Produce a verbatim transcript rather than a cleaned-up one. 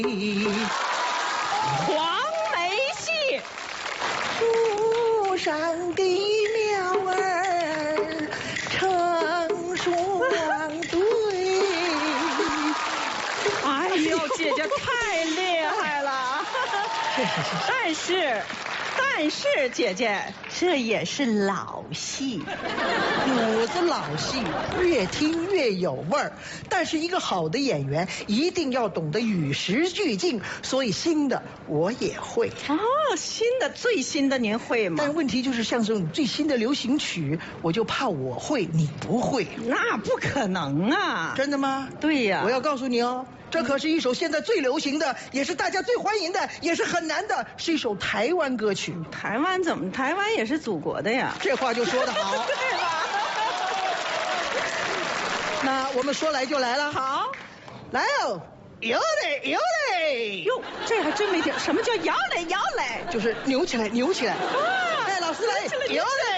黄梅戏， 树上的鸟儿成双对。 哎呦，姐姐太厉害了！但是，但是姐姐，这也是老戏。 我的老戏越听越有味儿，但是一个好的演员一定要懂得与时俱进，所以新的我也会。 哦，新的最新的您会吗？ 但问题就是像这种最新的流行曲，我就怕我会你不会。 那不可能啊！ 真的吗？ 对呀， 我要告诉你哦，这可是一首现在最流行的，也是大家最欢迎的，也是很难的，是一首台湾歌曲。 台湾怎么？台湾也是祖国的呀。 这话就说得好。 对吧？ 那我们说来就来了， 好， 来哦，摇嘞摇嘞， 哟，这还真没听，什么叫摇嘞摇嘞？ 就是扭起来扭起来。 啊， 哎，老师来，摇嘞